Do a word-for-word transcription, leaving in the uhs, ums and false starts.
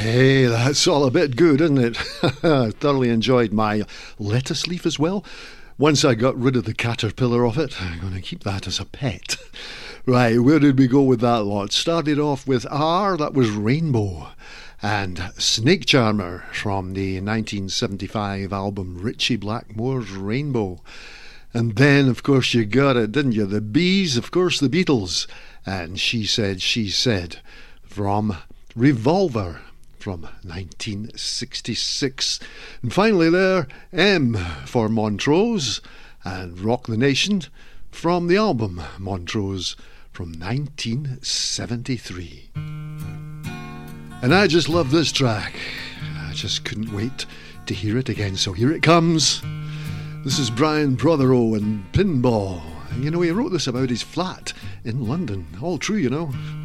Hey, that's all a bit good, isn't it? I thoroughly enjoyed my lettuce leaf as well. Once I got rid of the caterpillar of it, I'm going to keep that as a pet. Right, where did we go with that lot? Started off with R, that was Rainbow, and Snake Charmer from the nineteen seventy-five album Ritchie Blackmore's Rainbow. And then, of course, you got it, didn't you? The Bees, of course, the Beatles, and She Said, She Said from Revolver from nineteen sixty-six. And finally there, M for Montrose and Rock the Nation from the album Montrose from nineteen seventy-three. And I just love this track. I just couldn't wait to hear it again. So here it comes. This is Brian Prothero and Pinball. You know, he wrote this about his flat in London. All true, you know.